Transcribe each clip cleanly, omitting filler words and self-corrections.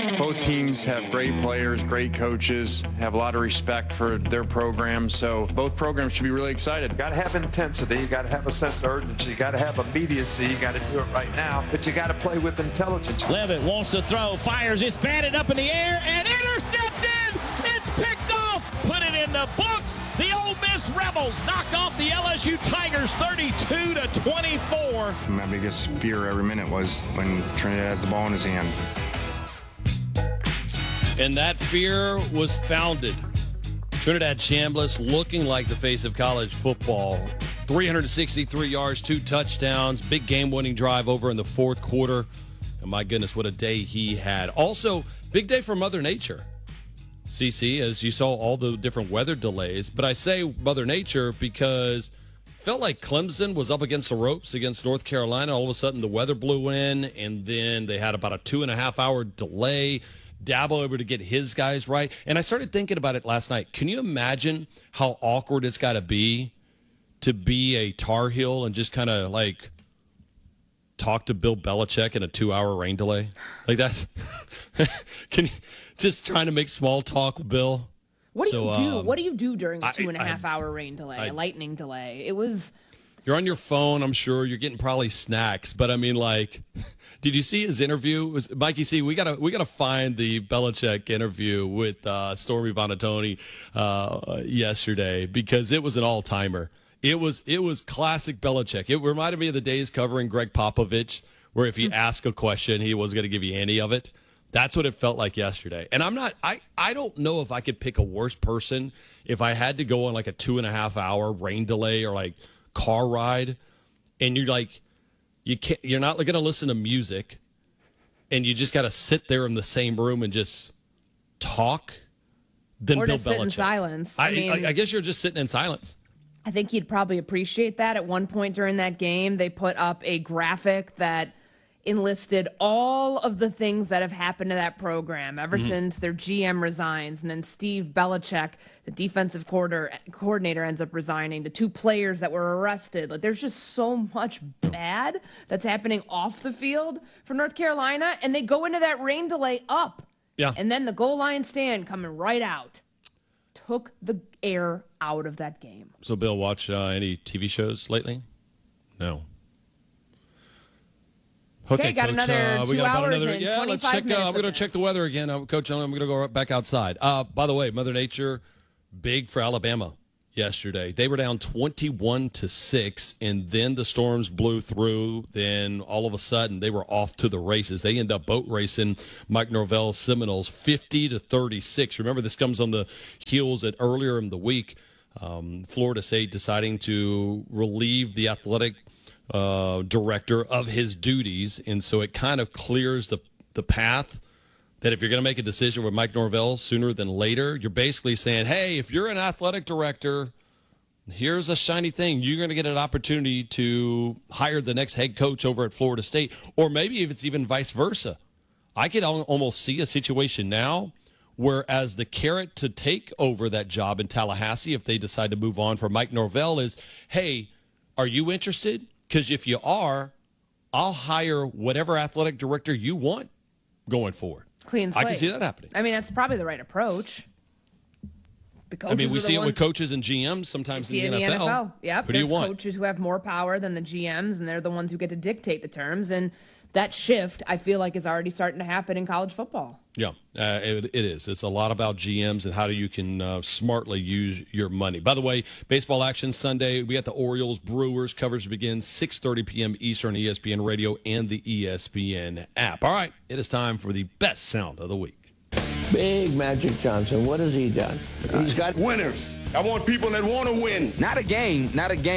Both teams have great players, great coaches, have a lot of respect for their programs. So both programs should be really excited. You got to have intensity. You got to have a sense of urgency. You got to have immediacy. You got to do it right now. But you got to play with intelligence. Levitt wants to throw, fires. It's batted up in the air and intercepted. It's picked off. Put it in the books. The Ole Miss Rebels knock off the LSU Tigers 32-24. My biggest fear every minute was when Trinidad has the ball in his hand. And that fear was founded. Trinidad Chambliss looking like the face of college football. 363 yards, 2 touchdowns, big game-winning drive over in the fourth quarter. And my goodness, what a day he had. Also, big day for Mother Nature. CC, as you saw all the different weather delays. But I say Mother Nature because felt like Clemson was up against the ropes against North Carolina. All of a sudden, the weather blew in, and then they had about a 2.5-hour delay. Dabo able to get his guys right. And I started thinking about it last night. Can you imagine how awkward it's got to be a Tar Heel and just kind of like talk to Bill Belichick in a 2-hour rain delay? Like that? Can you just trying to make small talk with Bill? What do you do? What do you do during a 2.5-hour rain delay, a lightning delay? It was... You're on your phone, I'm sure. You're getting probably snacks. But, I mean, like... Did you see his interview? Mikey C, we gotta find the Belichick interview with Stormy Buonantony yesterday because it was an all-timer. It was classic Belichick. It reminded me of the days covering Greg Popovich, where if you ask a question, he wasn't going to give you any of it. That's what it felt like yesterday. And I don't know if I could pick a worse person if I had to go on like a 2.5-hour rain delay or like car ride, and you're like. You're not going to listen to music, and you just got to sit there in the same room and just talk. Then or Bill just sit in Belichick. silence. I guess you're just sitting in silence. I think you'd probably appreciate that. At one point during that game, they put up a graphic that enlisted all of the things that have happened to that program ever since their GM resigns, and then Steve Belichick, the defensive coordinator, ends up resigning. The 2 players that were arrested. Like, there's just so much bad that's happening off the field for North Carolina, and they go into that rain delay up. Yeah. And then the goal line stand coming right out. Took the air out of that game. So, Bill, watch any TV shows lately? No. Okay, got Coach, another 2 hours and 25 let's check. minutes. I'm going to check the weather again. Coach, I'm going to go right back outside. By the way, Mother Nature, big for Alabama yesterday. They were down 21-6, and then the storms blew through. Then all of a sudden, they were off to the races. They end up boat racing Mike Norvell's Seminoles 50-36. Remember, this comes on the heels that earlier in the week, Florida State deciding to relieve the athletic director of his duties, and so it kind of clears the path that if you're going to make a decision with Mike Norvell sooner than later, you're basically saying, hey, if you're an athletic director, here's a shiny thing. You're going to get an opportunity to hire the next head coach over at Florida State, or maybe if it's even vice versa. I could almost see a situation now where as the carrot to take over that job in Tallahassee, if they decide to move on for Mike Norvell, is, hey, are you interested? Because if you are, I'll hire whatever athletic director you want going forward. Clean slate. I can see that happening. I mean, that's probably the right approach. We see it with coaches and GMs sometimes in the NFL. Yep. Who do you want? Coaches who have more power than the GMs, and they're the ones who get to dictate the terms. And that shift, I feel like, is already starting to happen in college football. Yeah, it is. It's a lot about GMs and how you can smartly use your money. By the way, baseball action Sunday. We got the Orioles Brewers coverage begins 6:30 p.m. Eastern, ESPN Radio and the ESPN app. All right, it is time for the best sound of the week. Big Magic Johnson. What has he done? He's got winners. I want people that want to win. Not a game.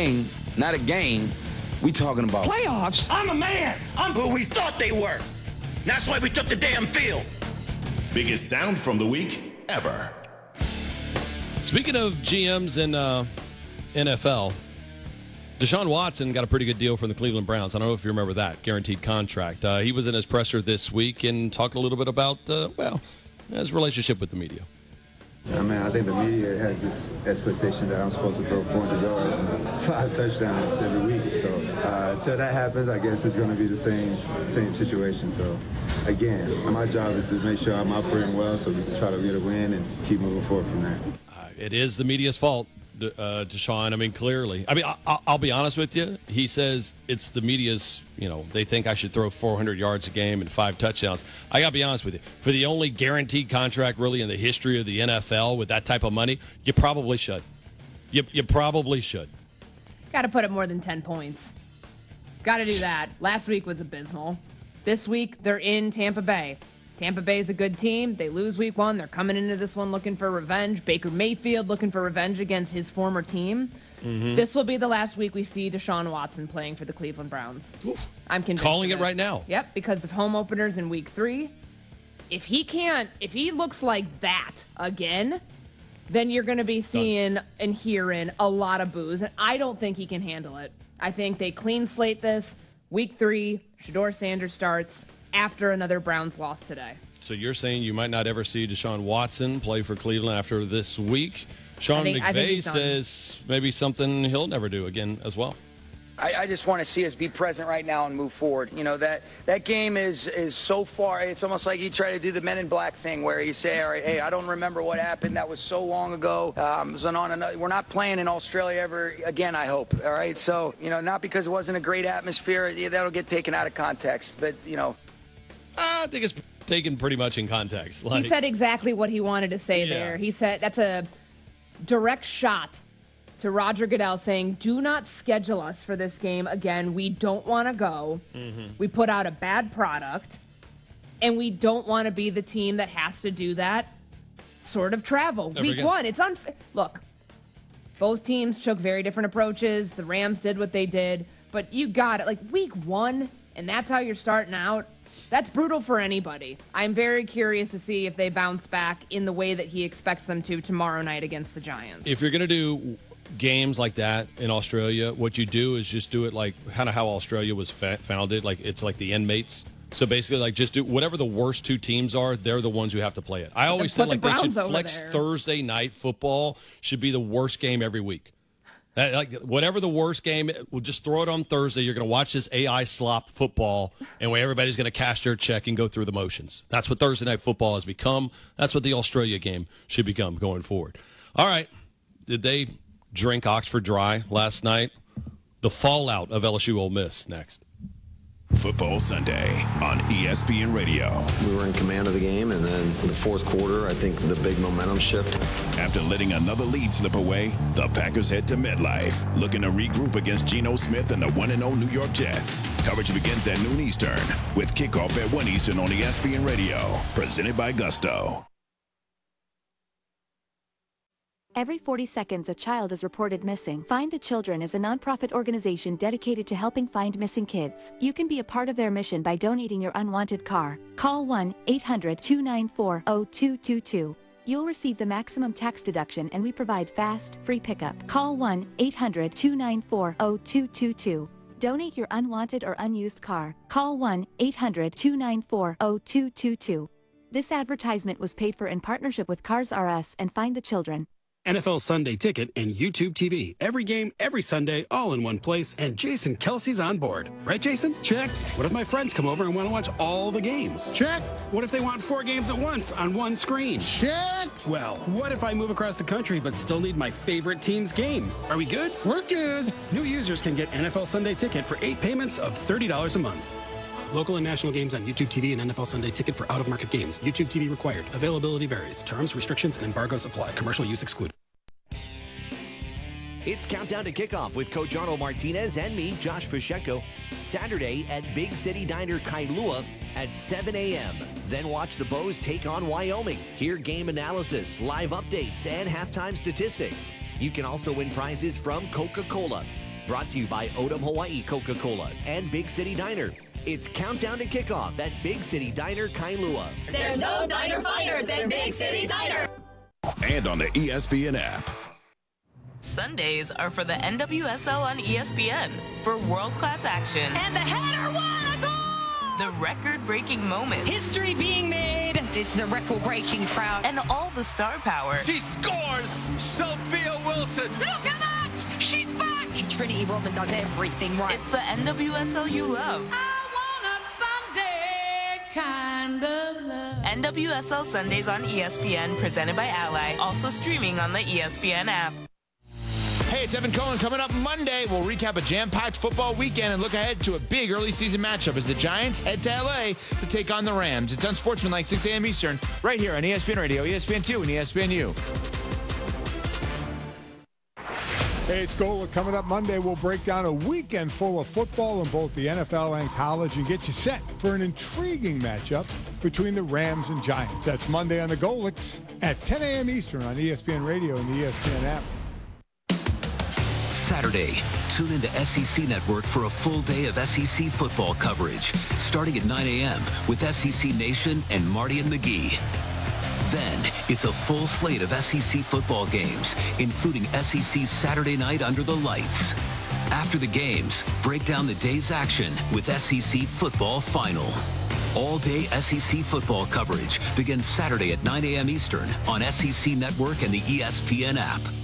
We talking about Playoffs? I'm a man. I'm who we thought they were. That's why we took the damn field. Biggest sound from the week ever. Speaking of GMs and NFL, Deshaun Watson got a pretty good deal from the Cleveland Browns. I don't know if you remember that, guaranteed contract. He was in his presser this week and talked a little bit about, his relationship with the media. I think the media has this expectation that I'm supposed to throw 400 yards and 5 touchdowns every week. So Until that happens, I guess it's going to be the same situation. So, again, my job is to make sure I'm operating well so we can try to get a win and keep moving forward from there. It is the media's fault, Deshaun. I mean, clearly. I mean, I'll be honest with you. He says it's the media's, they think I should throw 400 yards a game and 5 touchdowns. I got to be honest with you. For the only guaranteed contract really in the history of the NFL with that type of money, you probably should. You probably should. Got to put up more than 10 points. Got to do that. Last week was abysmal. This week, they're in Tampa Bay. Tampa Bay is a good team. They lose week 1. They're coming into this one looking for revenge. Baker Mayfield looking for revenge against his former team. Mm-hmm. This will be the last week we see Deshaun Watson playing for the Cleveland Browns. Oof. I'm convinced. Calling it right now. Yep, because of home openers in week 3. If he looks like that again, then you're going to be seeing and hearing a lot of boos. And I don't think he can handle it. I think they clean slate this. Week 3, Shedeur Sanders starts after another Browns loss today. So you're saying you might not ever see Deshaun Watson play for Cleveland after this week? Sean McVay says maybe something he'll never do again as well. I just want to see us be present right now and move forward. That game is so far. It's almost like you try to do the Men in Black thing where you say, all right, hey, I don't remember what happened. That was so long ago. We're not playing in Australia ever again, I hope. All right. So, not because it wasn't a great atmosphere. That'll get taken out of context. But, I think it's taken pretty much in context. He said exactly what he wanted to say there. He said that's a direct shot to Roger Goodell saying, do not schedule us for this game again. We don't want to go. Mm-hmm. We put out a bad product, and we don't want to be the team that has to do that sort of travel. Week 1, it's unfair. Look, both teams took very different approaches. The Rams did what they did, but you got it. Like week 1, and that's how you're starting out. That's brutal for anybody. I'm very curious to see if they bounce back in the way that he expects them to tomorrow night against the Giants. If you're going to do games like that in Australia, what you do is just do it like kind of how Australia was founded. Like it's like the inmates. So basically, like just do whatever the worst 2 teams are. They're the ones who have to play it. I always said like they should flex Thursday night football should be the worst game every week. Like whatever the worst game, we'll just throw it on Thursday. You're going to watch this AI slop football, and where everybody's going to cash their check and go through the motions. That's what Thursday night football has become. That's what the Australia game should become going forward. All right, did they drink Oxford dry last night? The fallout of LSU Ole Miss next. Football Sunday on ESPN Radio. We were in command of the game, and then in the fourth quarter, I think the big momentum shift. After letting another lead slip away, the Packers head to MetLife, looking to regroup against Geno Smith and the 1-0 New York Jets. Coverage begins at noon Eastern, with kickoff at 1 Eastern on ESPN Radio, presented by Gusto. Every 40 seconds, a child is reported missing. Find the Children is a nonprofit organization dedicated to helping find missing kids. You can be a part of their mission by donating your unwanted car. Call 1-800-294-0222. You'll receive the maximum tax deduction, and we provide fast, free pickup. Call 1-800-294-0222. Donate your unwanted or unused car. Call 1-800-294-0222. This advertisement was paid for in partnership with Cars R Us and Find the Children. NFL Sunday Ticket and YouTube TV. Every game, every Sunday, all in one place, and Jason Kelsey's on board. Right, Jason? Check. What if my friends come over and want to watch all the games? Check. What if they want 4 games at once on one screen? Check. Well, what if I move across the country but still need my favorite team's game? Are we good? We're good. New users can get NFL Sunday Ticket for 8 payments of $30 a month. Local and national games on YouTube TV and NFL Sunday Ticket for out-of-market games. YouTube TV required. Availability varies. Terms, restrictions, and embargoes apply. Commercial use excluded. It's Countdown to Kickoff with Coach Arnold Martinez and me, Josh Pacheco, Saturday at Big City Diner Kailua at 7 a.m. Then watch the Bows take on Wyoming. Hear game analysis, live updates, and halftime statistics. You can also win prizes from Coca-Cola. Brought to you by Odom Hawaii Coca-Cola and Big City Diner. It's Countdown to Kickoff at Big City Diner Kailua. There's no diner finer than Big City Diner. And on the ESPN app. Sundays are for the NWSL on ESPN for world-class action. And the header won a goal! The record-breaking moments. History being made. It's the record-breaking crowd. And all the star power. She scores! Sophia Wilson! Look at that! She's back! Trinity Rodman does everything right. It's the NWSL you love. Kind of love. NWSL Sundays on ESPN, presented by Ally. Also streaming on the ESPN app. Hey, it's Evan Cohen. Coming up Monday, we'll recap a jam-packed football weekend and look ahead to a big early season matchup as the Giants head to LA to take on the Rams. It's Unsportsmanlike, 6 a.m. Eastern, right here on ESPN Radio, ESPN2, and ESPNU. Hey, it's Gola. Coming up Monday, we'll break down a weekend full of football in both the NFL and college and get you set for an intriguing matchup between the Rams and Giants. That's Monday on the Golix at 10 a.m. Eastern on ESPN Radio and the ESPN app. Saturday, tune into SEC Network for a full day of SEC football coverage, starting at 9 a.m. with SEC Nation and Marty and McGee. Then, it's a full slate of SEC football games, including SEC Saturday Night Under the Lights. After the games, break down the day's action with SEC Football Final. All-day SEC football coverage begins Saturday at 9 a.m. Eastern on SEC Network and the ESPN app.